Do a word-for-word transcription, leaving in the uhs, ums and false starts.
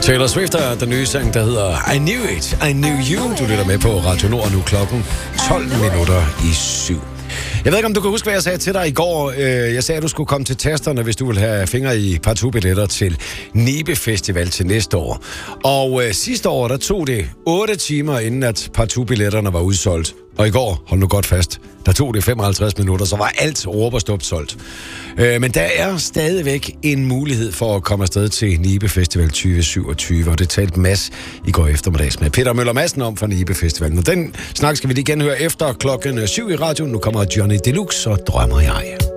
Taylor Swift er den nye sang, der hedder I Knew It, I Knew You. Du lytter med på Radio Nord nu klokken tolv minutter i syv. Jeg ved ikke, om du kan huske, hvad jeg sagde til dig i går. Jeg sagde, at du skulle komme til tasterne, hvis du vil have fingre i partout-billetter til Nibe Festival til næste år. Og øh, sidste år, der tog det otte timer, inden at partout-billetterne var udsolgt. Og i går, hold nu godt fast, der tog det femoghalvtreds minutter, så var alt råb og stop solgt. Øh, men der er stadigvæk en mulighed for at komme afsted til Nibe Festival tyve syvogtyve, og det talte Mads i går eftermiddags med Peter Møller Madsen om fra Nibe Festival. Og den snak skal vi lige genhøre efter klokken syv i radioen. Nu kommer Johnny Deluxe og Drømmer jeg.